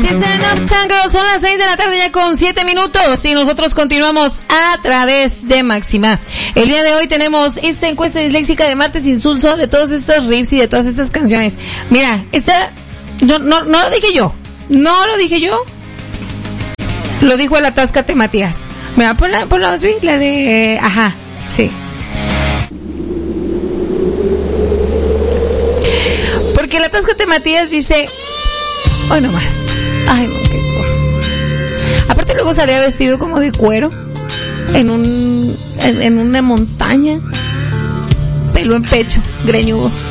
Stand Up Tango, son las 6 de la tarde ya con 7 minutos y nosotros continuamos a través de Máxima. El día de hoy tenemos esta encuesta disléxica de martes insulso de todos estos riffs y de todas estas canciones. Mira, esta, no lo dije yo, lo dijo el Atáscate Matías. Mira, ponla, Osby, la de, ajá, sí. Porque el Atáscate Matías dice, hoy no más. Ay, no, qué cosa. Aparte luego salía vestido como de cuero en una montaña, pelo en pecho, greñudo.